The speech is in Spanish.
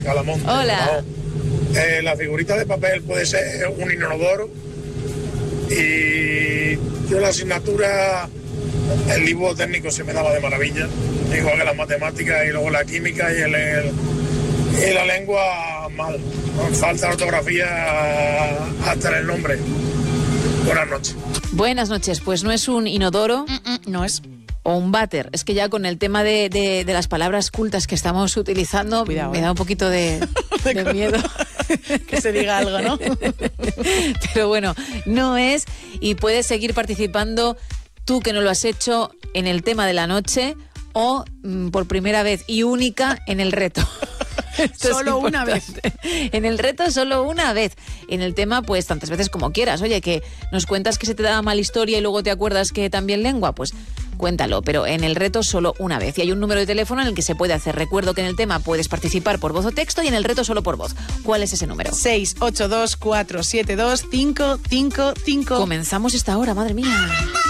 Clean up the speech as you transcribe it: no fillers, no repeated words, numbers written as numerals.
Calamonte. Hola. La figurita de papel puede ser un inodoro y yo la asignatura, el dibujo técnico se me daba de maravilla, igual que las matemáticas y luego la química y la lengua mal. Falta ortografía hasta en el nombre. Buenas noches. Buenas noches. Pues no es un inodoro. No es. O un váter. Es que ya con el tema de las palabras cultas que estamos utilizando, Cuidado, me da un poquito de miedo. Que se diga algo, ¿no? Pero bueno, no es, y puedes seguir participando tú que no lo has hecho en el tema de la noche o por primera vez y única en el reto. Solo una vez. En el reto solo una vez. En el tema, pues tantas veces como quieras. Oye, que nos cuentas que se te da mal historia y luego te acuerdas que también lengua, pues cuéntalo, pero en el reto solo una vez. Y hay un número de teléfono en el que se puede hacer. Recuerdo que en el tema puedes participar por voz o texto y en el reto solo por voz. ¿Cuál es ese número? 682 472 555. Comenzamos esta hora, madre mía.